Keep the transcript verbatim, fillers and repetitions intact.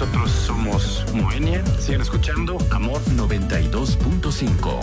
Nosotros somos Moenia. Sigan escuchando Amor noventa y dos punto cinco.